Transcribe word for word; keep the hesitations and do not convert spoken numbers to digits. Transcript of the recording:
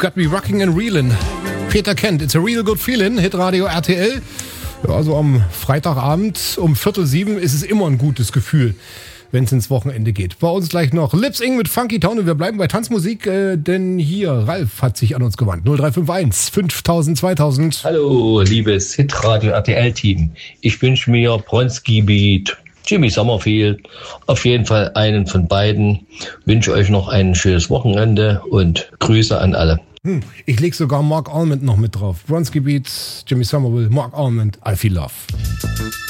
Got Me Rocking and Reelin'. Peter Kent, It's a Real Good Feeling, Hitradio R T L. Ja, also am Freitagabend um Viertel sieben ist es immer ein gutes Gefühl, wenn es ins Wochenende geht. Bei uns gleich noch Lips Inc. mit Funky Town und wir bleiben bei Tanzmusik, äh, denn hier, Ralf hat sich an uns gewandt. null drei fünf eins fünftausend zweitausend. Hallo, liebes Hitradio R T L-Team. Ich wünsche mir Bronski Beat, Jimmy Summerfield, auf jeden Fall einen von beiden. Wünsche euch noch ein schönes Wochenende und Grüße an alle. Hm, ich leg sogar Mark Almond noch mit drauf. Bronski Beat, Jimmy Somerville, Mark Almond, I Feel Love.